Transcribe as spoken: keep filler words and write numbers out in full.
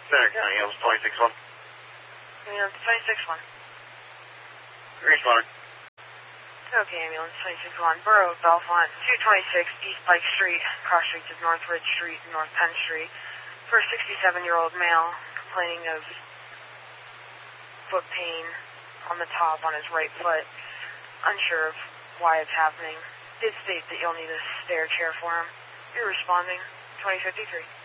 Center County, Hills, twenty-six one. Ambulance twenty-six one. Responder. Okay, ambulance twenty-six one. Borough of Bellefonte, two twenty-six East Pike Street, cross streets of North Ridge Street and North Penn Street. For a sixty-seven-year-old male complaining of foot pain on the top on his right foot. Unsure of why it's happening. Did state that you'll need a stair chair for him. You're responding. twenty fifty-three.